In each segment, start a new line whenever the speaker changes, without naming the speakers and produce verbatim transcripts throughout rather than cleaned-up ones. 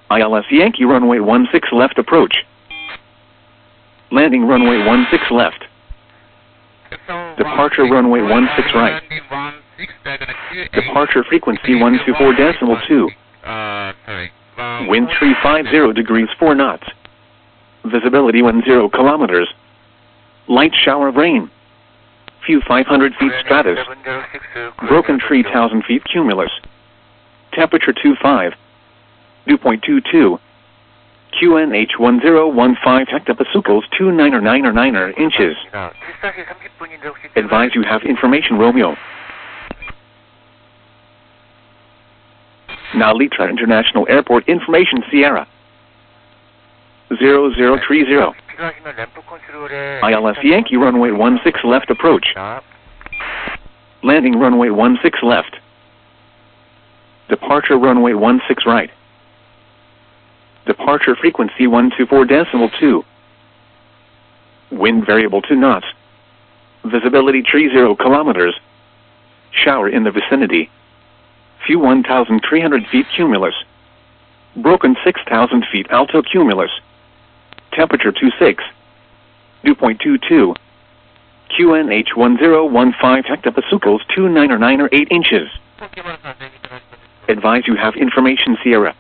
I L S Yankee runway one six left approach. Landing runway one six left. Departure runway one six right. Departure frequency one two four decimal two.
Uh, sorry.
Wind three five zero degrees four knots. Visibility one zero kilometers. Light shower of rain. Few five hundred feet stratus. Broken three thousand feet cumulus. Temperature two five. Dew point two two. Q N H one zero one five hectopascals two niner niner niner inches. Advise you have information Romeo. Narita International Airport information Sierra. zero zero three zero. I L S Yankee runway one six left approach. Landing runway one six left. Departure runway one six right. Departure frequency one two four decimal two. Wind variable two knots. Visibility three zero kilometers. Shower in the vicinity. Few one thousand three hundred feet cumulus. Broken six thousand feet alto cumulus. Temperature two six. Dew point two two. Q N H one zero one five hectopascals two niner niner eight inches. Advise you have information Sierra.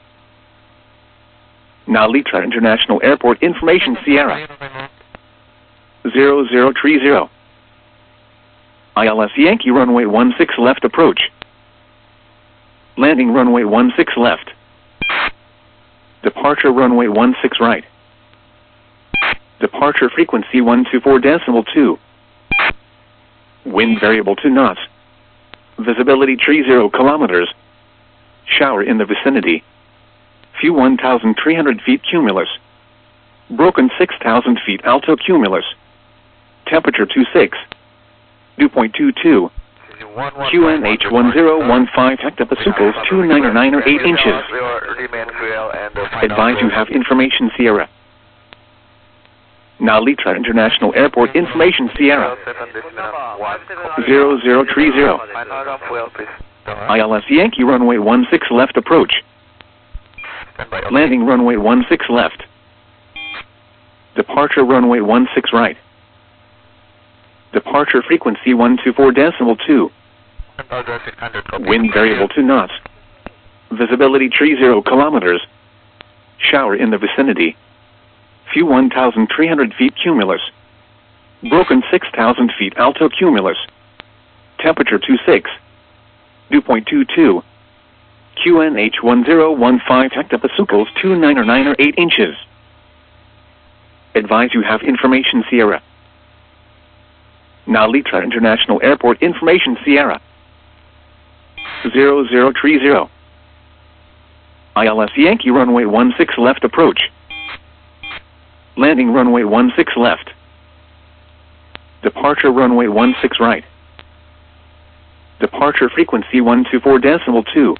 Narita International Airport information Sierra. zero zero three zero. I L S Yankee runway one six left approach. Landing runway one six left. Departure runway one six right. Departure frequency one two four decimal two. Wind variable two knots. Visibility three zero kilometers. Shower in the vicinity. Few one thousand three hundred feet cumulus. Broken six thousand feet alto cumulus. Temperature two six. Dew point two two. Q N H one zero one five hectopascals two niner niner eight inches. Advise you have information Sierra. Narita International Airport information Sierra. zero zero three zero. I L S Yankee runway one six left approach. Landing runway one six left. Departure runway one six right. Departure frequency one two four decimal two. Wind variable two knots. Visibility three zero kilometers. Shower in the vicinity. Few one thousand three hundred feet cumulus. Broken six thousand feet alto cumulus. Temperature two six. Dew point two two. Q N H one zero one five hectopascals two niner niner eight inches. Advise you have information Sierra. Narita International Airport information Sierra. zero zero three zero. I L S Yankee runway one six left approach. Landing runway one six left. Departure runway one six right. Departure frequency one two four decimal two.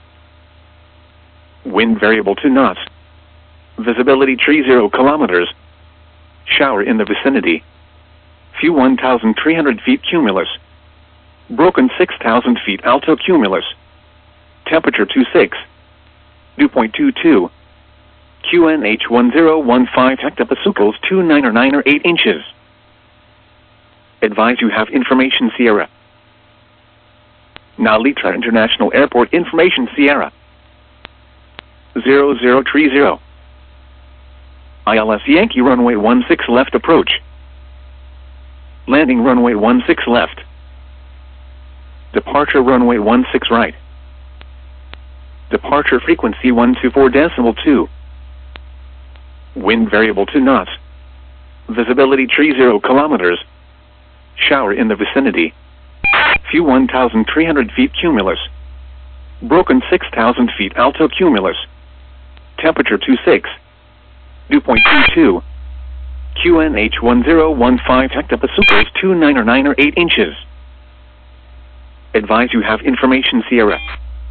Wind variable two knots. Visibility three zero kilometers. Shower in the vicinity. Few one thousand three hundred feet cumulus. Broken six thousand feet alto cumulus. Temperature two six. Dew point two two. Q N H one zero one five hectopascals two niner niner eight inches. Advise you have information Sierra. Narita International Airport information Sierra. zero zero three zero. I L S Yankee runway one six left approach. Landing runway one six left. Departure runway one six right. Departure frequency one two four decimal two. Wind variable two knots. Visibility three zero kilometers. Shower in the vicinity. Few one thousand three hundred feet cumulus. Broken six thousand feet alto cumulus. Temperature two six. Dew point two two. Q N H one zero one five hectopascals two niner niner eight inches. Advise you have information Sierra.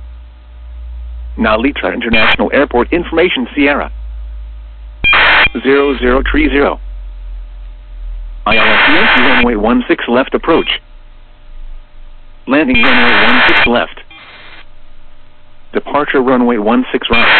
Narita International Airport information Sierra. zero zero three zero. I L S Yankee runway one six left approach. Landing runway one six left. Departure runway one six right.